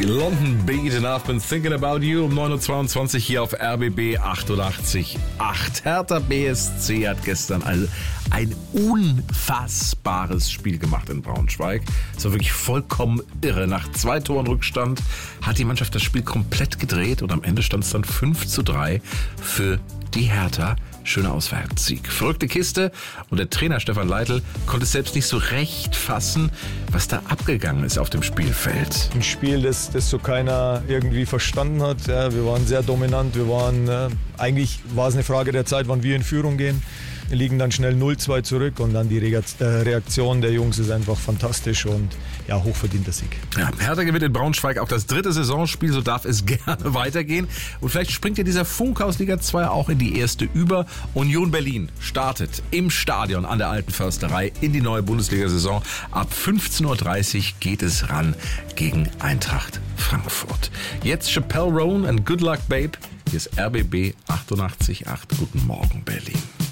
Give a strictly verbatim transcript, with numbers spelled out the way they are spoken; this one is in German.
London Beat and I've been thinking about you um neun Uhr zweiundzwanzig hier auf R B B achtundachtzig Komma acht. Hertha B S C hat gestern also ein unfassbares Spiel gemacht in Braunschweig. Es war wirklich vollkommen irre. Nach zwei Toren Rückstand hat die Mannschaft das Spiel komplett gedreht und am Ende stand es dann fünf zu drei für die Hertha. Schöner Auswärtssieg. Verrückte Kiste und der Trainer Stefan Leitl konnte es selbst nicht so recht fassen, was da abgegangen ist auf dem Spielfeld. Ein Spiel, das, das so keiner irgendwie verstanden hat. Ja, wir waren sehr dominant. Wir waren, äh, eigentlich war es eine Frage der Zeit, wann wir in Führung gehen. Wir liegen dann schnell null zwei zurück und dann die Reaktion der Jungs ist einfach fantastisch und ja, hochverdienter Sieg. Ja, Hertha gewinnt in Braunschweig auch das dritte Saisonspiel, so darf es gerne weitergehen. Und vielleicht springt ja dieser Funke aus Liga zwei auch in die erste über. Union Berlin startet im Stadion an der Alten Försterei in die neue Bundesliga-Saison. Ab fünfzehn Uhr dreißig geht es ran gegen Eintracht Frankfurt. Jetzt Chappelle Roan and Good Luck Babe. Hier ist R B B achtundachtzig Komma acht. Guten Morgen, Berlin.